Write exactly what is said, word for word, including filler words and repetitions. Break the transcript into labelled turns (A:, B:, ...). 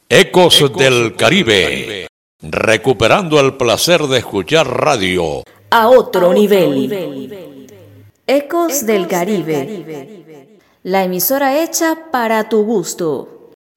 A: Ecos, Ecos del Caribe. Caribe, recuperando el placer de escuchar radio
B: a otro, a nivel. otro nivel. Ecos, Ecos del, Caribe. del Caribe, la emisora hecha para tu gusto.